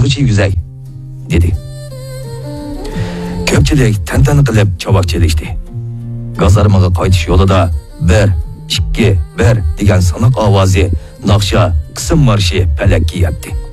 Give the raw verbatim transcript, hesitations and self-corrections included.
to'g'richa yuguzay, dedi. Ko'pchilik tantana qilib chovoq chelishdi. Gazarmaga qaytish yo'lida bir, ikki, bir degan sanoq ovozi naqsha qism marshi palak kiyapti.